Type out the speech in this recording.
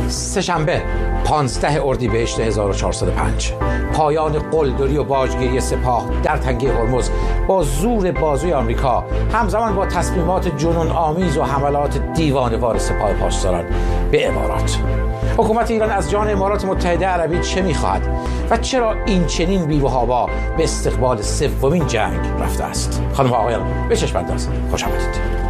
سه‌شنبه 15 اردیبهشت 1405 پایان قلدری و باجگیری سپاه در تنگه هرمز با زور بازوی آمریکا همزمان با تصمیمات جنون آمیز و حملات دیوانه‌وار سپاه پاسداران به امارات. حکومت ایران از جان امارات متحده عربی چه می‌خواهد و چرا این چنین بی‌محابا به استقبال سومین جنگ رفته است؟ خانم و آقایان، به چشم انداز خوش آمدید.